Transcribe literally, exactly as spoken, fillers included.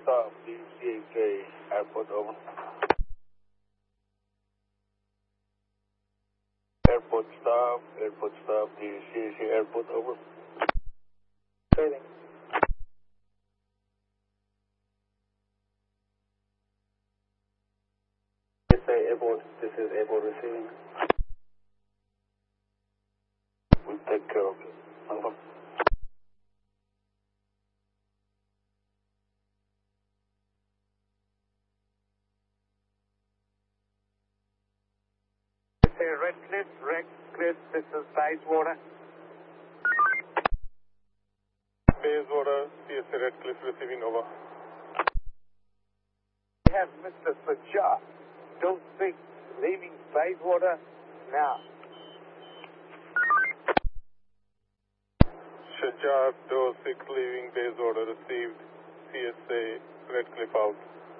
stop, D C H A, airport over. Airport stop, airport stop, D C H A, airport over. Sailing. C S A airport, this is airport receiving. We'll take care of it. Over. C S A Redcliffe, Redcliffe, this is Bayswater. Bayswater, C S A Redcliffe receiving over. We have Mister Sajah, Bill six, leaving Bayswater now. Shajar, Door six leaving Bayswater received. C S A Redcliffe out.